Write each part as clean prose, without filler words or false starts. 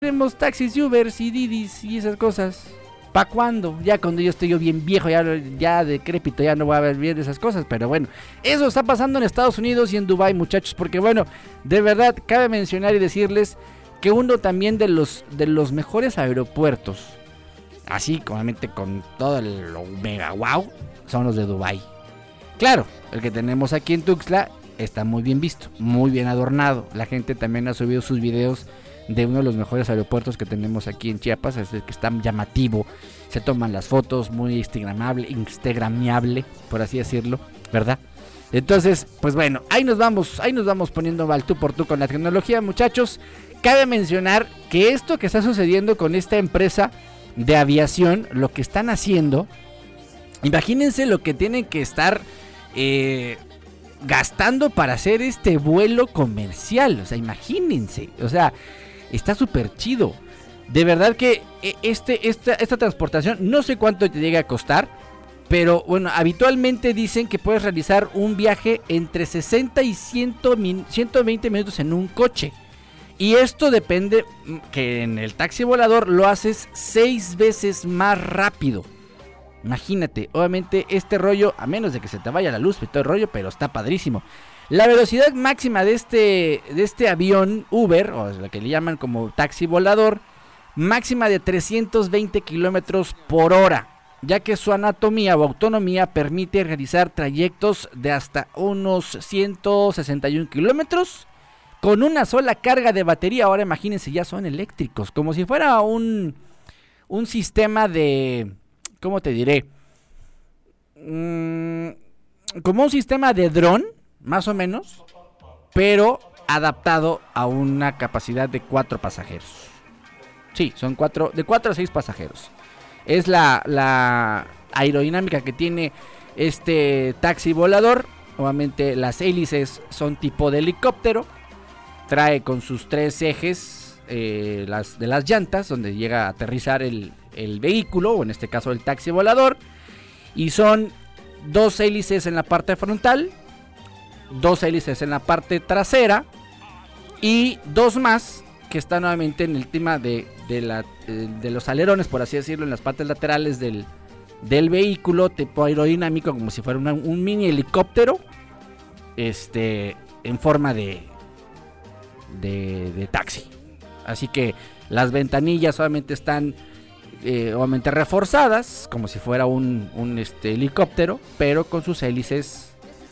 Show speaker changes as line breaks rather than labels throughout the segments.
tenemos taxis y Ubers y Didis y esas cosas. ¿Para cuándo? Ya cuando yo estoy bien viejo, ya decrépito, ya no voy a ver bien esas cosas. Pero bueno, eso está pasando en Estados Unidos y en Dubái, muchachos. Porque bueno, de verdad, cabe mencionar y decirles que uno también de los mejores aeropuertos, así obviamente con todo el mega wow, son los de Dubái. Claro, el que tenemos aquí en Tuxtla está muy bien visto, muy bien adornado. La gente también ha subido sus videos de uno de los mejores aeropuertos que tenemos aquí en Chiapas, es el que está llamativo, se toman las fotos, muy instagramiable, por así decirlo, ¿verdad? Entonces, pues bueno, ahí nos vamos poniendo al tú por tú con la tecnología, muchachos. Cabe mencionar que esto que está sucediendo con esta empresa de aviación, lo que están haciendo, imagínense lo que tienen que estar gastando para hacer este vuelo comercial, o sea, imagínense, o sea, está súper chido. De verdad que esta transportación, no sé cuánto te llega a costar, pero bueno, habitualmente dicen que puedes realizar un viaje entre 60 y 120 minutos en un coche. Y esto depende que en el taxi volador lo haces 6 veces más rápido. Imagínate, obviamente este rollo, a menos de que se te vaya la luz y todo el rollo, pero está padrísimo. La velocidad máxima de este avión Uber, o lo que le llaman como taxi volador, máxima de 320 kilómetros por hora, ya que su anatomía o autonomía permite realizar trayectos de hasta unos 161 kilómetros con una sola carga de batería. Ahora imagínense, ya son eléctricos, como si fuera un sistema de, ¿cómo te diré? Como un sistema de dron, más o menos, pero adaptado a una capacidad de 4 pasajeros. Sí, son de 4 a 6 pasajeros. Es la aerodinámica que tiene este taxi volador. Obviamente las hélices son tipo de helicóptero. Trae con sus 3 ejes de las llantas, donde llega a aterrizar el vehículo, o en este caso el taxi volador. Y son 2 hélices en la parte frontal, 2 hélices en la parte trasera y 2 más que están nuevamente en el tema de los alerones, por así decirlo, en las partes laterales del vehículo, tipo aerodinámico, como si fuera un mini helicóptero en forma de taxi. Así que las ventanillas obviamente están obviamente reforzadas, como si fuera un helicóptero, pero con sus hélices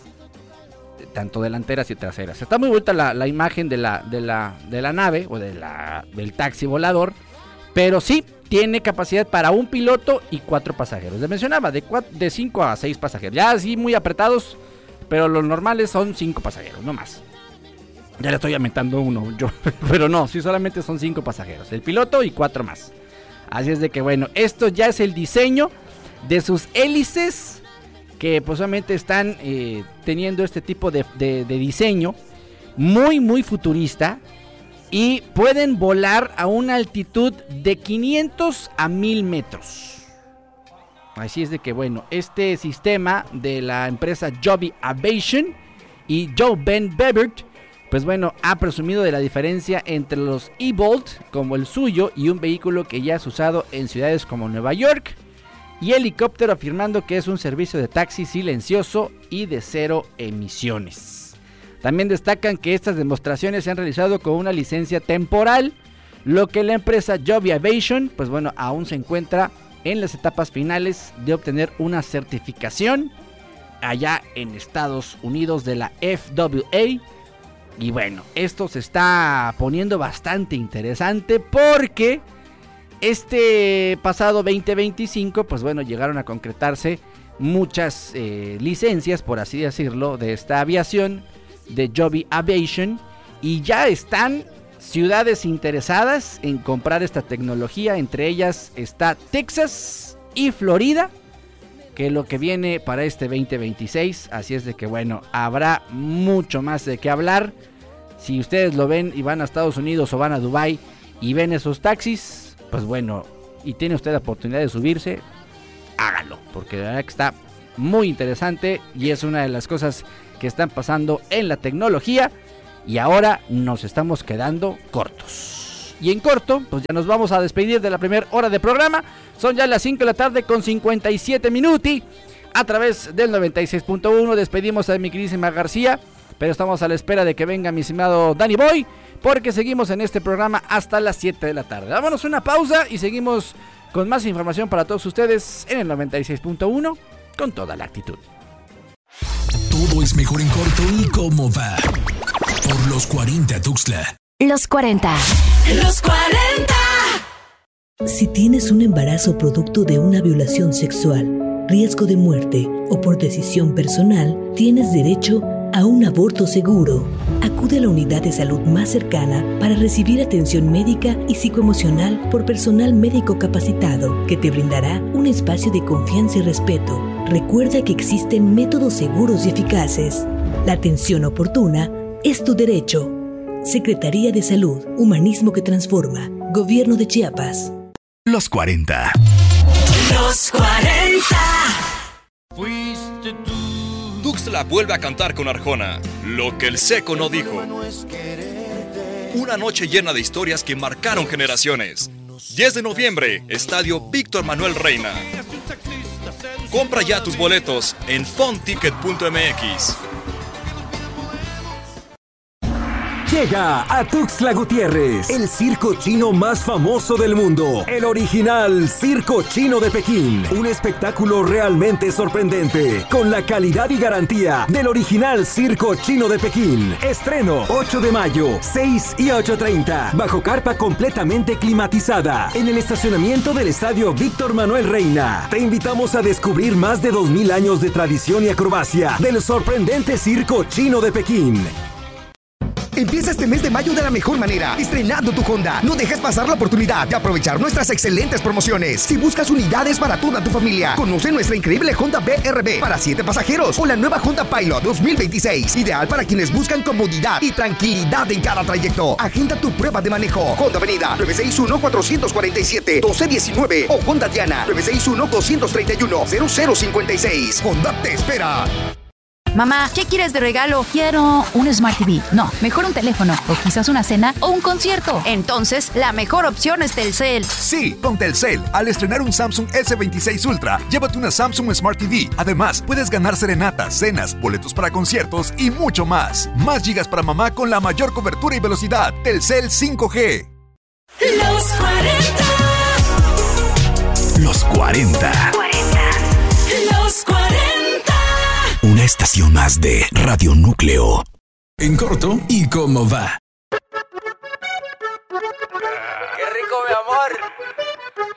tanto delanteras y traseras. Está muy bonita la imagen de la nave o del taxi volador, pero sí tiene capacidad para un piloto y 4 pasajeros. Les mencionaba de 5 a 6 pasajeros, ya así muy apretados, pero los normales son 5 pasajeros, no más. Ya le estoy aumentando uno yo, pero no, sí solamente son 5 pasajeros, el piloto y 4 más. Así es de que bueno, esto ya es el diseño de sus hélices, que pues obviamente están teniendo este tipo de diseño muy muy futurista, y pueden volar a una altitud de 500 a 1000 metros. Así es de que bueno, este sistema de la empresa Joby Aviation y Joe Ben Bevert, pues bueno, ha presumido de la diferencia entre los eVTOL como el suyo y un vehículo que ya es usado en ciudades como Nueva York, y helicóptero, afirmando que es un servicio de taxi silencioso y de 0 emisiones. También destacan que estas demostraciones se han realizado con una licencia temporal, lo que la empresa Joby Aviation, pues bueno, aún se encuentra en las etapas finales de obtener una certificación allá en Estados Unidos de la FAA. Y bueno, esto se está poniendo bastante interesante porque este pasado 2025, pues bueno, llegaron a concretarse muchas licencias, por así decirlo, de esta aviación, de Joby Aviation, y ya están ciudades interesadas en comprar esta tecnología. Entre ellas está Texas y Florida, que es lo que viene para este 2026. Así es de que bueno, habrá mucho más de qué hablar. Si ustedes lo ven y van a Estados Unidos o van a Dubái y ven esos taxis, pues bueno, y tiene usted la oportunidad de subirse, hágalo, porque de verdad que está muy interesante y es una de las cosas que están pasando en la tecnología, y ahora nos estamos quedando cortos. Y en corto, pues ya nos vamos a despedir de la primera hora de programa. Son ya las 5 de la tarde con 57 minutos. A través del 96.1 despedimos a mi queridísima García, pero estamos a la espera de que venga mi estimado Danny Boy, porque seguimos en este programa hasta las 7 de la tarde. Vámonos una pausa y seguimos con más información para todos ustedes en el 96.1 con toda la actitud.
Todo es mejor en corto y cómo va. Por los 40 Tuxtla.
Los 40.
Los 40.
Si tienes un embarazo producto de una violación sexual, riesgo de muerte o por decisión personal, tienes derecho a un aborto seguro. Acude a la unidad de salud más cercana para recibir atención médica y psicoemocional por personal médico capacitado que te brindará un espacio de confianza y respeto. Recuerda que existen métodos seguros y eficaces. La atención oportuna es tu derecho. Secretaría de Salud, Humanismo que Transforma, Gobierno de Chiapas.
Los 40.
Los 40.
Fuiste tú. Tuxtla vuelve a cantar con Arjona, lo que el seco no dijo. Una noche llena de historias que marcaron generaciones. 10 de noviembre, Estadio Víctor Manuel Reina. Compra ya tus boletos en fonticket.mx.
Llega a Tuxtla Gutiérrez, el circo chino más famoso del mundo, el original Circo Chino de Pekín. Un espectáculo realmente sorprendente, con la calidad y garantía del original Circo Chino de Pekín. Estreno 8 de mayo, 6 y 8:30, bajo carpa completamente climatizada, en el estacionamiento del Estadio Víctor Manuel Reina. Te invitamos a descubrir más de 2000 años de tradición y acrobacia del sorprendente Circo Chino de Pekín.
Empieza este mes de mayo de la mejor manera, estrenando tu Honda. No dejes pasar la oportunidad de aprovechar nuestras excelentes promociones. Si buscas unidades para toda tu familia, conoce nuestra increíble Honda BRB para 7 pasajeros o la nueva Honda Pilot 2026, ideal para quienes buscan comodidad y tranquilidad en cada trayecto. Agenda tu prueba de manejo. Honda Avenida 961-447-1219 o Honda Diana 961-231-0056. Honda te espera.
Mamá, ¿qué quieres de regalo? Quiero un Smart TV. No, mejor un teléfono, o quizás una cena o un concierto. Entonces, la mejor opción es Telcel.
Sí, con Telcel, al estrenar un Samsung S26 Ultra, llévate una Samsung Smart TV. Además, puedes ganar serenatas, cenas, boletos para conciertos y mucho más. Más gigas para mamá con la mayor cobertura y velocidad. Telcel 5G.
Los 40.
Los 40.
Los 40.
Una estación más de Radio Núcleo. En corto y cómo va.
¡Qué rico, mi amor!